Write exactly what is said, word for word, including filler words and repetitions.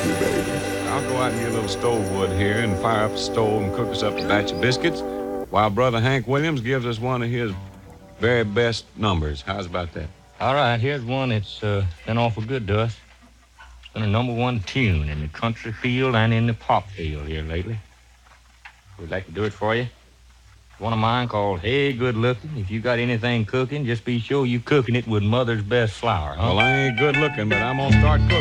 you, baby. I'll go out and get a little stove wood here and fire up the stove and cook us up a batch of biscuits while Brother Hank Williams gives us one of his very best numbers. How's about that? All right, here's one that's uh, been awful good to us. It's been a number one tune in the country field and in the pop field here lately. We'd like to do it for you. One of mine called Hey Good Looking. If you got anything cooking, just be sure you cooking it with Mother's best flour, huh? Well, I ain't good looking, but I'm going to start cooking.